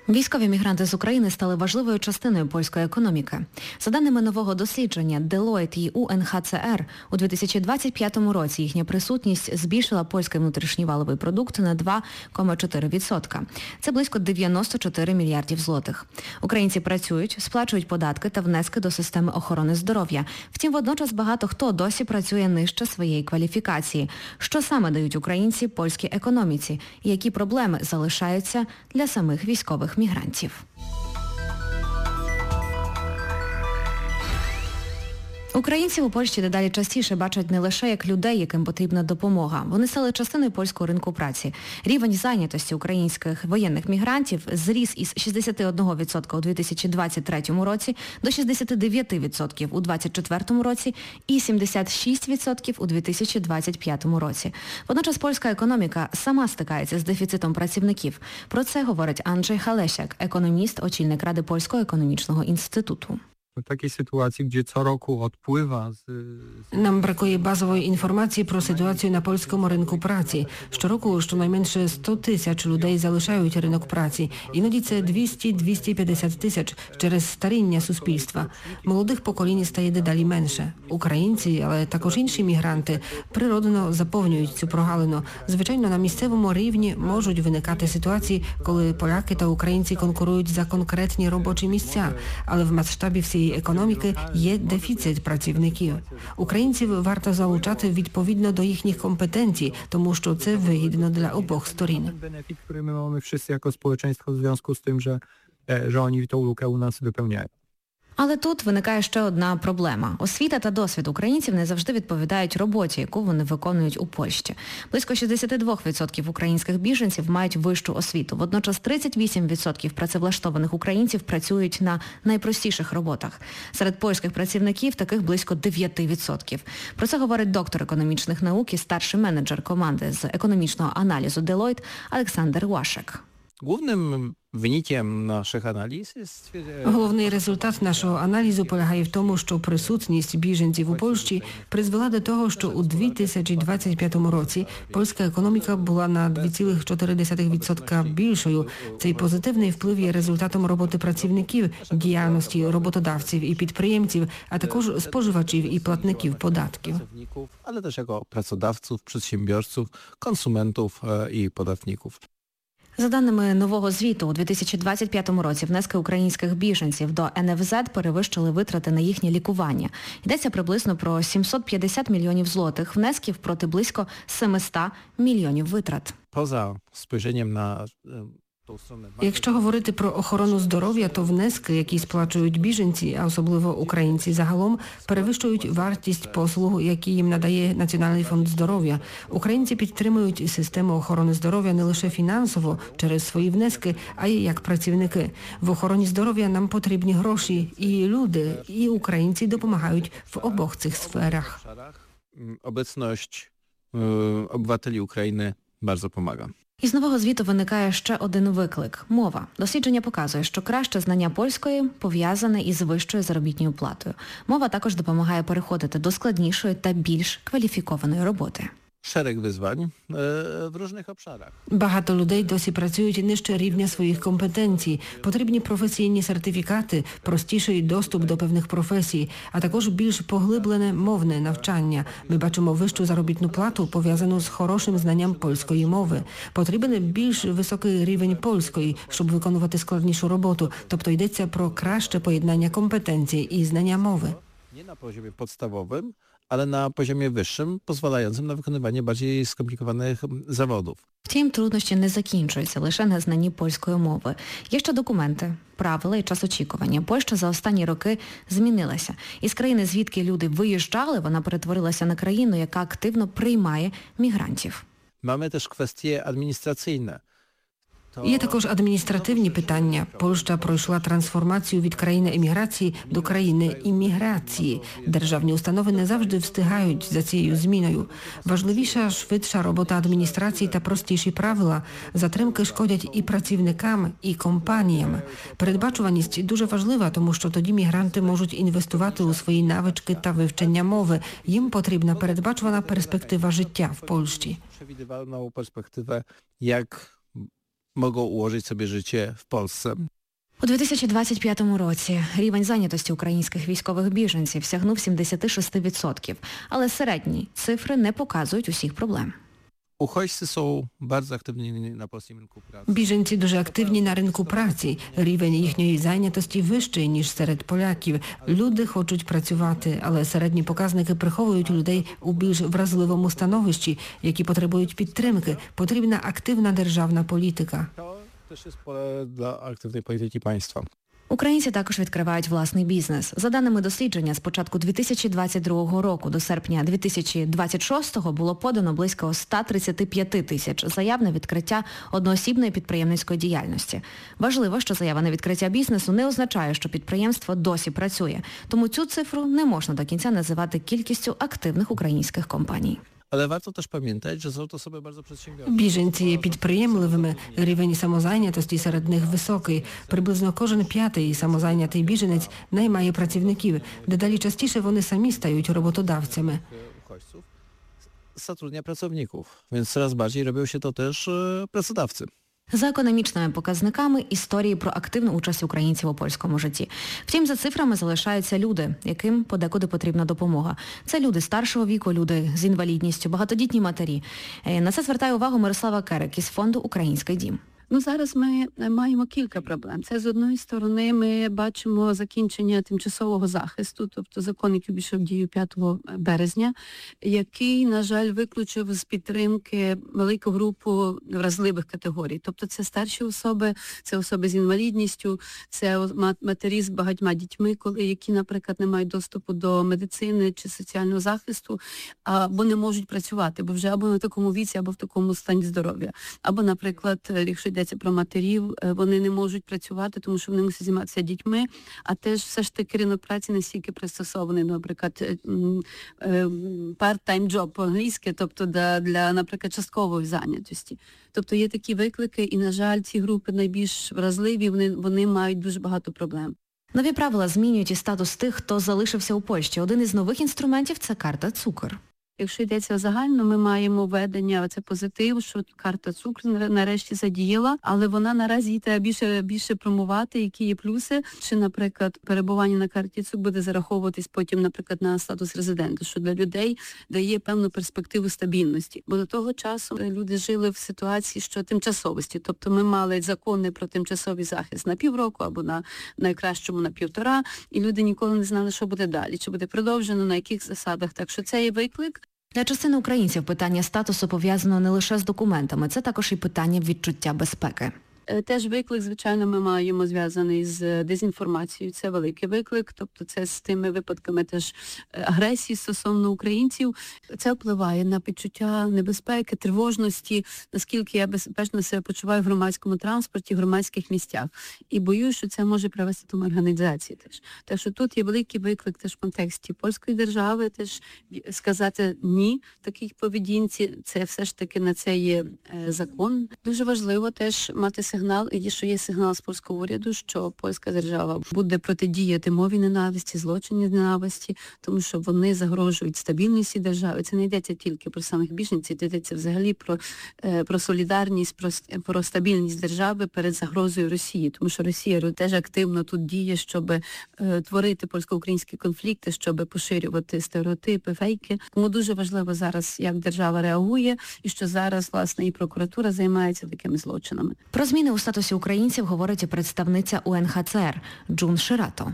Військові мігранти з України стали важливою частиною польської економіки. За даними нового дослідження Deloitte і UNHCR, у 2025 році їхня присутність збільшила польський внутрішній валовий продукт на 2,4%. Це близько 94 мільярдів злотих. Українці працюють, сплачують податки та внески до системи охорони здоров'я. Втім, водночас багато хто досі працює нижче своєї кваліфікації. Що саме дають українці польській економіці і які проблеми залишаються для самих військових мігрантів. Українців у Польщі дедалі частіше бачать не лише як людей, яким потрібна допомога. Вони стали частиною польського ринку праці. Рівень зайнятості українських воєнних мігрантів зріс із 61% у 2023 році до 69% у 2024 році і 76% у 2025 році. Водночас польська економіка сама стикається з дефіцитом працівників. Про це говорить Andrzej Halesiak, економіст, очільник Ради Польського економічного інституту. W takiej sytuacji, gdzie co roku odpływa Нам бракує базової інформації про ситуацію на польському ринку праці. Щороку щонайменше 100 тисяч людей залишають ринок праці. Іноді це 200-250 тисяч через старіння суспільства. Молодих поколінь стає дедалі менше. Українці, але також інші мігранти природно заповнюють цю прогалину. Звичайно, на місцевому рівні можуть виникати ситуації, коли поляки та українці конкурують за конкретні робочі місця, але в масштабі всієї економіки є дефіцит працівників. Українців варто залучати відповідно до їхніх компетенцій, тому що це вигідно для обох сторін. Benefit, który my mamy wszyscy jako społeczeństwo w związku z tym, że oni tą lukę u nas wypełniają. Але тут виникає ще одна проблема. Освіта та досвід українців не завжди відповідають роботі, яку вони виконують у Польщі. Близько 62% українських біженців мають вищу освіту. Водночас 38% працевлаштованих українців працюють на найпростіших роботах. Серед польських працівників таких близько 9%. Про це говорить доктор економічних наук і старший менеджер команди з економічного аналізу Deloitte Олександр Łaszek. Głównym wynikiem naszych analiz jest... Головний результат нашого аналізу полягає в тому, що присутність біженців у Польщі призвела до того, що у 2025 році польська економіка була на 2,4% більшою. Цей позитивний вплив є результатом роботи працівників, діяльності роботодавців і підприємців, а також споживачів і платників податків. Ale też jako pracodawców, przedsiębiorców, konsumentów i podatników. За даними нового звіту, у 2025 році внески українських біженців до НФЗ перевищили витрати на їхнє лікування. Йдеться приблизно про 750 мільйонів злотих внесків проти близько 700 мільйонів витрат. Poza spojrzeniem na... Якщо говорити про охорону здоров'я, то внески, які сплачують біженці, а особливо українці загалом, перевищують вартість послуг, які їм надає Національний фонд здоров'я. Українці підтримують систему охорони здоров'я не лише фінансово, через свої внески, а й як працівники. В охороні здоров'я нам потрібні гроші, і люди, і українці допомагають в обох цих сферах. Obecność obywateli Ukrainy bardzo pomaga. Із нового звіту виникає ще один виклик – мова. Дослідження показує, що краще знання польської пов'язане із вищою заробітною платою. Мова також допомагає переходити до складнішої та більш кваліфікованої роботи. Szereg wyzwań w różnych obszarach. Багато людей досі працюють нижче рівня своїх компетенцій. Потрібні професійні сертифікати, простіший доступ до певних професій, а також більш поглиблене мовне навчання. Ми бачимо вищу заробітну плату, пов'язану з хорошим знанням польської мови. Потрібен більш високий рівень польської, щоб виконувати складнішу роботу. Тобто йдеться про краще поєднання компетенцій і знання мови. Nie na poziomie podstawowym, ale na poziomie wyższym, pozwalającym na wykonywanie bardziej skomplikowanych zawodów. Втім, труднощі не закінчуються лише на знанні польської мови. Є ще документи, правила і час очікування. Польща за останні роки змінилася. Із країни, звідки люди виїжджали, вона перетворилася на країну, яка активно приймає мігрантів. Mamy też kwestie administracyjne. Є також адміністративні питання. Польща пройшла трансформацію від країни еміграції до країни імміграції. Державні установи не завжди встигають за цією зміною. Важливіша, швидша робота адміністрації та простіші правила. Затримки шкодять і працівникам, і компаніям. Передбачуваність дуже важлива, тому що тоді мігранти можуть інвестувати у свої навички та вивчення мови. Їм потрібна передбачувана перспектива життя в Польщі. Przewidywalną perspektywę, jak mogą ułożyć sobie życie w Polsce. У 2025 році рівень зайнятості українських військових біженців сягнув 76%, але середні цифри не показують усіх проблем. Uchodźcy są bardzo aktywni na polskim rynku pracy. Біженці дуже активні на ринку праці. Рівень їхньої зайнятості вищий, ніж серед поляків. Люди хочуть працювати, але середні показники приховують людей у більш вразливому становищі, які потребують підтримки. Потрібна активна державна політика. To też jest pole dla aktywnej polityki państwa. Українці також відкривають власний бізнес. За даними дослідження, з початку 2022 року до серпня 2026 було подано близько 135 тисяч заяв на відкриття одноосібної підприємницької діяльності. Важливо, що заява на відкриття бізнесу не означає, що підприємство досі працює. Тому цю цифру не можна до кінця називати кількістю активних українських компаній. Ale warto też pamiętać, że są to osoby bardzo przedsiębiorcze. Біженці є підприємливими, рівень самозайнятості серед них високий. Приблизно кожен п'ятий самозайнятий біженець наймає працівників. Дедалі частіше вони самі стають роботодавцями. Uchodźców zatrudnia pracowników, więc coraz bardziej robią się to też pracodawcy. За економічними показниками історії про активну участь українців у польському житті. Втім, за цифрами залишаються люди, яким подекуди потрібна допомога. Це люди старшого віку, люди з інвалідністю, багатодітні матері. На це звертає увагу Мирослава Керек із фонду «Український дім». Зараз ми маємо кілька проблем. Це, з одної сторони, ми бачимо закінчення тимчасового захисту, тобто закон, який пішов в дію 5 березня, який, на жаль, виключив з підтримки велику групу вразливих категорій. Тобто це старші особи, це особи з інвалідністю, це матері з багатьма дітьми, які, наприклад, не мають доступу до медицини чи соціального захисту, або не можуть працювати, бо вже або на такому віці, або в такому стані здоров'я. Або, наприклад, якщо йдеться про матерів, вони не можуть працювати, тому що вони мусять займатися дітьми, а теж все ж таки ринок праці настільки пристосований, наприклад, part-time job по-англійськи, тобто для, наприклад, часткової зайнятості. Тобто є такі виклики, і, на жаль, ці групи найбільш вразливі, вони мають дуже багато проблем. Нові правила змінюють і статус тих, хто залишився у Польщі. Один із нових інструментів – це карта «Цукор». Якщо йдеться загально, ми маємо введення, це позитив, що карта цукру нарешті задіяла, але вона наразі її треба більше промувати, які є плюси. Чи, наприклад, перебування на карті цукру буде зараховуватись потім, наприклад, на статус резидента, що для людей дає певну перспективу стабільності. Бо до того часу люди жили в ситуації, що тимчасовості. Тобто ми мали закони про тимчасовий захист на півроку або на найкращому на 1,5, і люди ніколи не знали, що буде далі, чи буде продовжено, на яких засадах. Так що це є виклик. Для частини українців питання статусу пов'язано не лише з документами, це також і питання відчуття безпеки. Теж виклик, звичайно, ми маємо зв'язаний з дезінформацією. Це великий виклик, тобто це з тими випадками теж агресії стосовно українців. Це впливає на відчуття небезпеки, тривожності, наскільки я безпечно себе почуваю в громадському транспорті, в громадських місцях. І боюсь, що це може привести до організації теж. Так що тут є великий виклик теж в контексті польської держави, теж сказати ні такій поведінці. Це все ж таки на це є закон. Дуже важливо теж мати сигнал, і що є сигнал з польського уряду, що польська держава буде протидіяти мові ненависті, злочинів ненависті, тому що вони загрожують стабільності держави. Це не йдеться тільки про самих біженців, це йдеться взагалі про солідарність, про стабільність держави перед загрозою Росії, тому що Росія теж активно тут діє, щоб творити польсько-українські конфлікти, щоб поширювати стереотипи, фейки. Тому дуже важливо зараз, як держава реагує, і що зараз, власне, і прокуратура займається такими злочинами. Про зміни у статусі українців говорить і представниця УНХЦР Джун Ширато.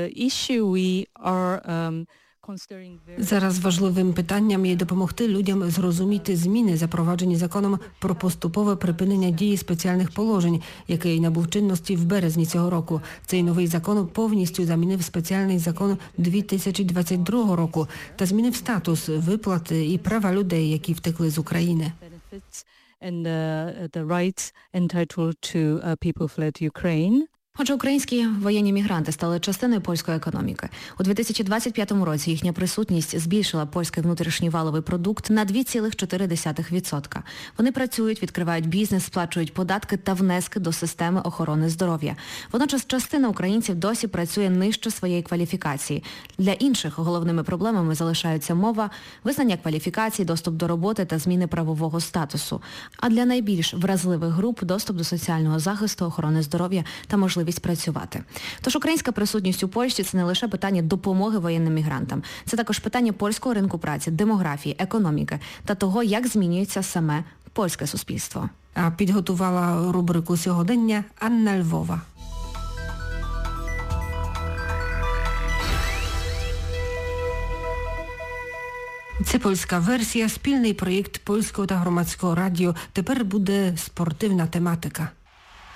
Зараз важливим питанням є допомогти людям зрозуміти зміни, запроваджені законом про поступове припинення дії спеціальних положень, який набув чинності в березні цього року. Цей новий закон повністю замінив спеціальний закон 2022 року та змінив статус, виплати і права людей, які втекли з України. And the rights entitled to people fled Ukraine. Отже, українські воєнні мігранти стали частиною польської економіки. У 2025 році їхня присутність збільшила польський внутрішній валовий продукт на 2,4%. Вони працюють, відкривають бізнес, сплачують податки та внески до системи охорони здоров'я. Водночас частина українців досі працює нижче своєї кваліфікації. Для інших головними проблемами залишаються мова, визнання кваліфікацій, доступ до роботи та зміни правового статусу. А для найбільш вразливих груп – доступ до соціального захисту, охорони здоров'я та можливість працювати. Тож українська присутність у Польщі – це не лише питання допомоги воєнним мігрантам. Це також питання польського ринку праці, демографії, економіки та того, як змінюється саме польське суспільство. А підготувала рубрику «Сьогодення» Анна Львова. Це польська версія, спільний проєкт Польського та Громадського радіо. Тепер буде спортивна тематика.